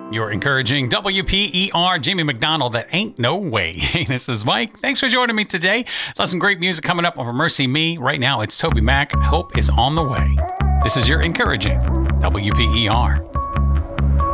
You're encouraging WPER, Jamie McDonald, that ain't no way. Hey, this is Mike. Thanks for joining me today. Got some great music coming up over Mercy Me. Right now, it's Toby Mac. Hope is on the way. This is your encouraging WPER.